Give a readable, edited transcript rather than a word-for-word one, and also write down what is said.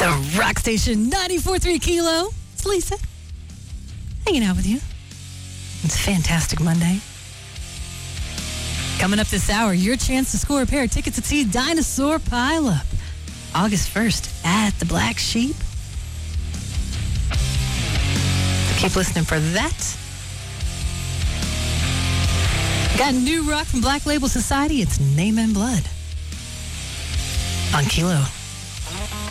The Rock Station 94.3 Kilo. It's Lisa. Hanging out with you. It's a fantastic Monday. Coming up this hour, your chance to score a pair of tickets to see Dinosaur Pile Up. August 1st at the Black Sheep. So keep listening for that. Got new rock from Black Label Society. It's Name and Blood on Kilo.